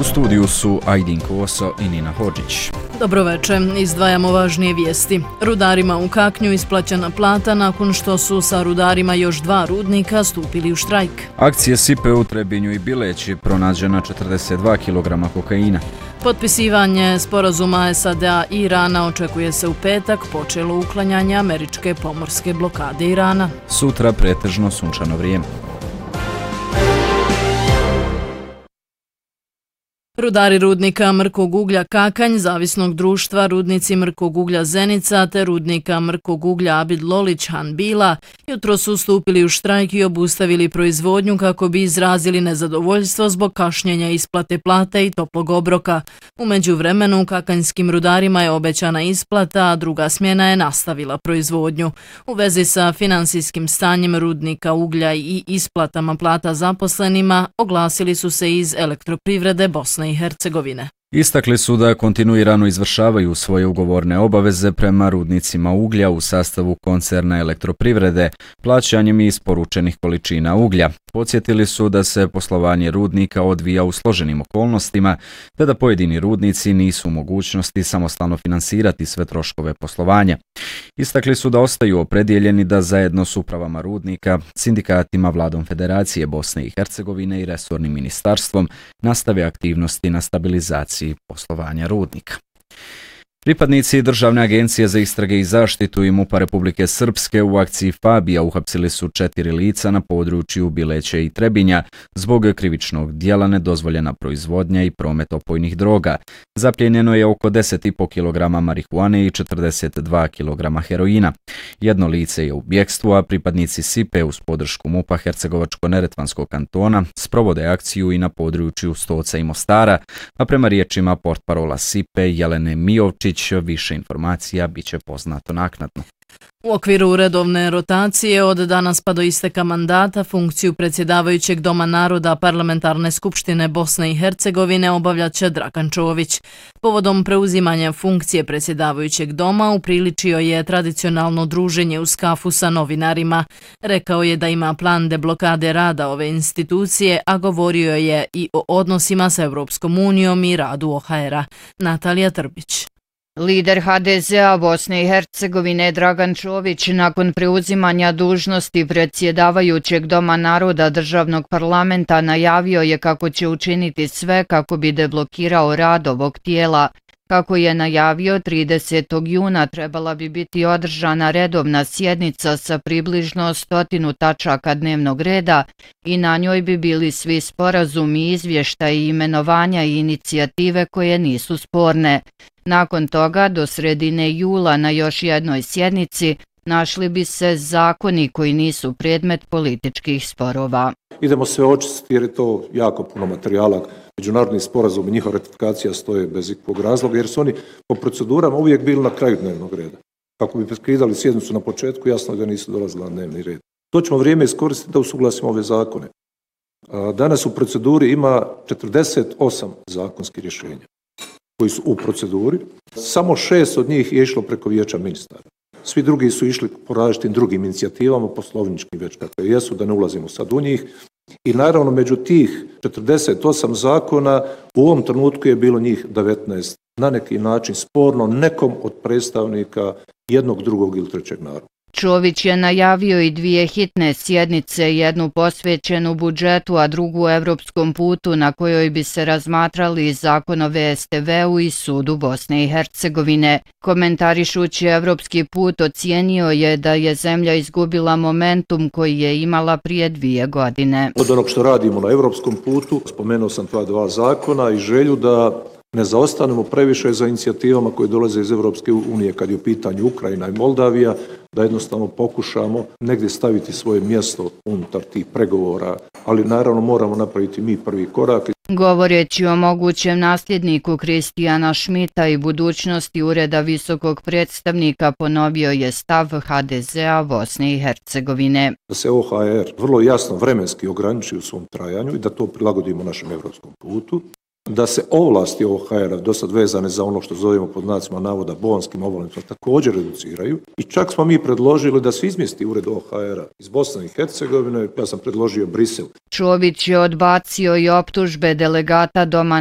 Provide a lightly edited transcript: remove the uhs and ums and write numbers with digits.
U studiju su Ajdin Koso i Nina Hodžić. Dobroveče, izdvajamo važnije vijesti. Rudarima u Kaknju isplaćena plata nakon što su sa rudarima još 2 rudnika stupili u štrajk. Akcije Sipe u Trebinju i Bileći, pronađena 42 kg kokaina. Potpisivanje sporazuma SAD-a i Irana očekuje se u petak, počelo uklanjanje američke pomorske blokade Irana. Sutra pretežno sunčano vrijeme. Rudari rudnika mrkog uglja Kakanj, zavisnog društva rudnici mrkog uglja Zenica te rudnika mrkog uglja Abid Lolić Hanbila jutro su stupili u štrajk i obustavili proizvodnju kako bi izrazili nezadovoljstvo zbog kašnjenja isplate plate i toplog obroka. U međuvremenu kakanjskim rudarima je obećana isplata, a druga smjena je nastavila proizvodnju. U vezi sa finansijskim stanjem rudnika uglja i isplatama plata zaposlenima oglasili su se iz Elektroprivrede Bosne i Hercegovine. Istakli su da kontinuirano izvršavaju svoje ugovorne obaveze prema rudnicima uglja u sastavu koncerna Elektroprivrede, plaćanjem isporučenih količina uglja. Podsjetili su da se poslovanje rudnika odvija u složenim okolnostima, te da pojedini rudnici nisu u mogućnosti samostalno finansirati sve troškove poslovanja. Istakli su da ostaju opredjeljeni da zajedno s upravama rudnika, sindikatima, Vladom Federacije Bosne i Hercegovine i resornim ministarstvom nastave aktivnosti na stabilizaciji poslovanja rudnika. Pripadnici Državne agencije za istrage i zaštitu i MUP-a Republike Srpske u akciji Fabija uhapsili su 4 lica na području Bileće i Trebinja zbog krivičnog djela nedozvoljena proizvodnja i promet opojnih droga. Zapljenjeno je oko 10,5 kg marihuane i 42 kg heroina. Jedno lice je u bjekstvu, a pripadnici Sipe uz podršku MUP-a Hercegovačko-neretvanskog kantona sprovode akciju i na području Stoca i Mostara, a prema riječima portparola Sipe Jelene Mijovčić, više informacija biće poznato naknadno. U okviru redovne rotacije od danas pa do isteka mandata funkciju predsjedavajućeg Doma naroda Parlamentarne skupštine Bosne i Hercegovine obavljat će Dragan Čović. Povodom preuzimanja funkcije predsjedavajućeg doma upriličio je tradicionalno druženje uz kafu sa novinarima. Rekao je da ima plan deblokade rada ove institucije, a govorio je i o odnosima s Europskom unijom i radu OHR-a. Natalija Trbić. Lider HDZ-a Bosne i Hercegovine Dragan Čović nakon preuzimanja dužnosti predsjedavajućeg Doma naroda državnog parlamenta najavio je kako će učiniti sve kako bi deblokirao rad ovog tijela. Kako je najavio, 30. juna trebala bi biti održana redovna sjednica sa približno 100 tačaka dnevnog reda i na njoj bi bili svi sporazumi, izvještaji, imenovanja i inicijative koje nisu sporne. Nakon toga, do sredine jula na još jednoj sjednici, našli bi se zakoni koji nisu predmet političkih sporova. Idemo sve očistiti jer je to jako puno materijala. Međunarodni sporazum i njihova ratifikacija stoje bez ikakvog razloga jer su oni po procedurama uvijek bili na kraju dnevnog reda. Kako bi prekidali sjednicu na početku, jasno da nisu dolazili na dnevni red. To ćemo vrijeme iskoristiti da usuglasimo ove zakone. Danas u proceduri ima 48 zakonskih rješenja koji su u proceduri. Samo 6 od njih je išlo preko vijeća ministara. Svi drugi su išli po različitim drugim inicijativama, poslovničkim već kakve jesu, da ne ulazimo sad u njih. I naravno među tih 48 zakona u ovom trenutku je bilo njih 19 na neki način sporno nekom od predstavnika jednog, drugog ili trećeg naroda. Čović je najavio i 2 hitne sjednice, jednu posvećenu budžetu, a drugu evropskom putu na kojoj bi se razmatrali zakon o VSTV-u i sudu Bosne i Hercegovine. Komentarišući evropski put ocijenio je da je zemlja izgubila momentum koji je imala prije 2 godine. Od onog što radimo na evropskom putu, spomenuo sam ta 2 zakona i želju da ne zaostanemo previše za inicijativama koje dolaze iz Europske unije kad je u pitanju Ukrajina i Moldavija, da jednostavno pokušamo negdje staviti svoje mjesto unutar tih pregovora, ali naravno moramo napraviti mi prvi korak. Govoreći o mogućem nasljedniku Kristijana Šmita i budućnosti Ureda visokog predstavnika, ponovio je stav HDZ-a Bosne i Hercegovine. Da se OHR vrlo jasno vremenski ograniči u svom trajanju i da to prilagodimo našem evropskom putu. Da se ovlasti OHR-a dosad vezane za ono što zovemo pod znacima navoda bonskim obalnicama također reduciraju i čak smo mi predložili da se izmjesti ured OHR-a iz Bosne i Hercegovine, ja sam predložio Brisel. Čović je odbacio i optužbe delegata Doma